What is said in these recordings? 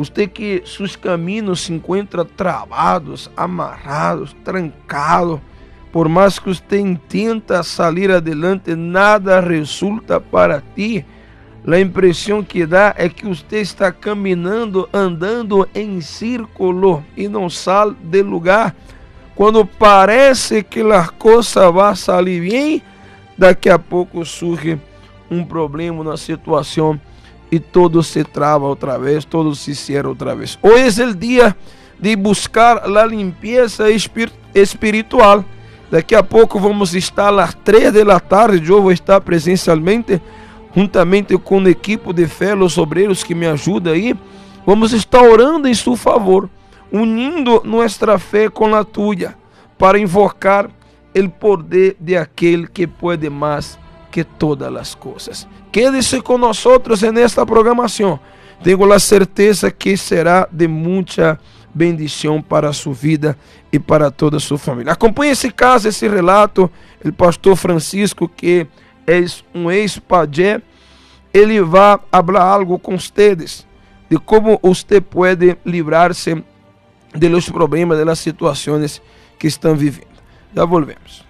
Usted que sus caminos se encuentran trabados, amarrados, trancados. Por más que usted intenta salir adelante, nada resulta para ti. La impresión que da es que usted está caminando, andando en círculo y no sale del lugar. Cuando parece que las cosas van a salir bien, daqui a pouco surge um problema, uma situação e todo se trava outra vez, todo se cierra outra vez. Hoje é o dia de buscar a limpeza espiritual. Daqui a pouco vamos estar às 3 da tarde, eu vou estar presencialmente, juntamente com a equipe de fé, os obreiros que me ajudam aí. Vamos estar orando em seu favor, unindo nossa fé com a tua, para invocar o poder de aquele que pode mais que todas as coisas. Quédese com nós nesta programação. Tenho a certeza que será de muita bendição para a sua vida e para toda a sua família. Acompanhe esse caso, esse relato. O pastor Francisco, que é um ex-pajé, ele vai falar algo com vocês de como você pode livrar-se de los problemas, de las situações que estão vivendo. Já volvemos.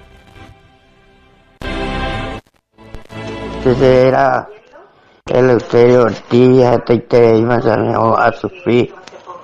Ese era Eleuterio Ortiz, este iba a sufrir.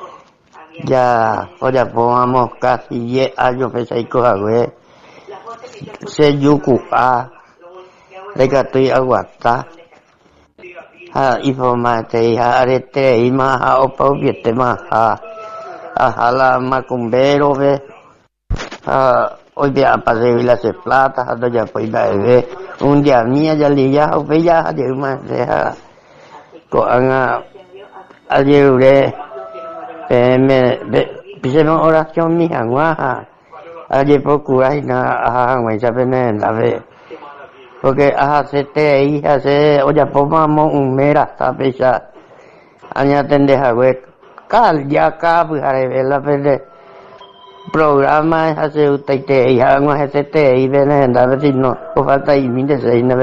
Ya podamos casi 10 años que se coge. Se yucupa, de que estoy aguanta. Y formate, ya arete, y más a opa, viete más a la macumbero, ve. Hoy voy a pasar las plata, ya pues bebé. Un día mía ya le ya ya de más deja con ayer me hicimos oración mi agua ayer procura y nada me sabe la ve porque hace te hija se oye pomamos un mera sabe ya añaden deja güey cal ya cabe a ver la verde programa hace usted te ya no hace te y ven a ver si no o falta y mire se no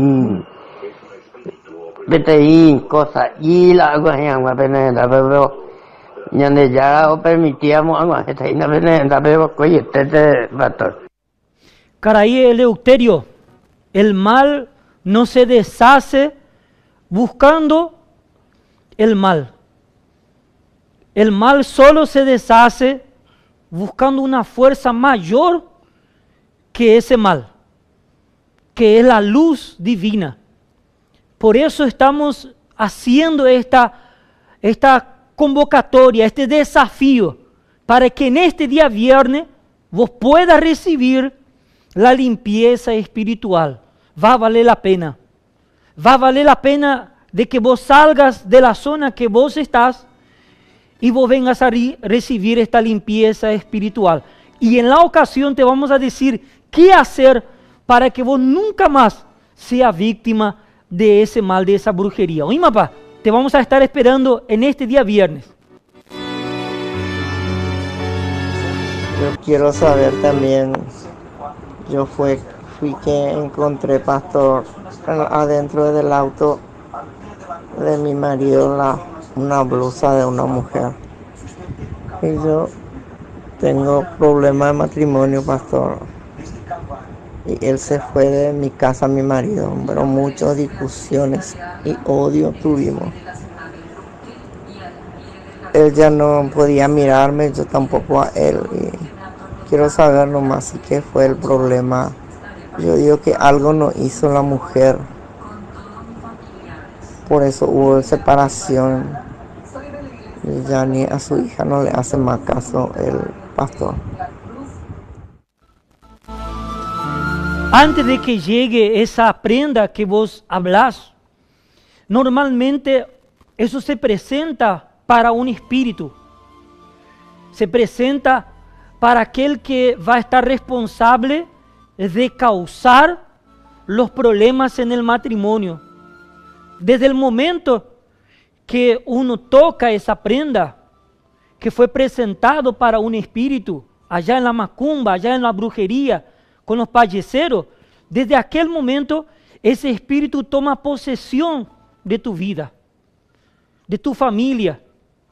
vete y cosa y la agua ya no ven a ver ya ne ya o permitíamos agua se no ven a ver oye te bato. Caray, Eleuterio, el mal no se deshace buscando el mal. El mal solo se deshace buscando una fuerza mayor que ese mal, que es la luz divina. Por eso estamos haciendo esta convocatoria, este desafío, para que en este día viernes vos puedas recibir la limpieza espiritual. Va a valer la pena. Va a valer la pena de que vos salgas de la zona que vos estás y vos vengas a recibir esta limpieza espiritual. Y en la ocasión te vamos a decir qué hacer para que vos nunca más seas víctima de ese mal, de esa brujería. Oye, papá, te vamos a estar esperando en este día viernes. Yo quiero saber también, yo fui que encontré, pastor, adentro del auto de mi marido una blusa de una mujer. Y yo tengo problemas de matrimonio, pastor. Y él se fue de mi casa, mi marido, pero muchas discusiones y odio tuvimos. Él ya no podía mirarme, yo tampoco a él. Y quiero saber nomás si qué fue el problema. Yo digo que algo no hizo la mujer. Por eso hubo separación. Y ya ni a su hija no le hace más caso el pastor. Antes de que llegue esa prenda que vos hablás, normalmente eso se presenta para un espíritu. Se presenta para aquel que va a estar responsable de causar los problemas en el matrimonio. Desde el momento que uno toca esa prenda que fue presentado para un espíritu, allá en la macumba, allá en la brujería, con los payeceros, desde aquel momento ese espíritu toma posesión de tu vida, de tu familia.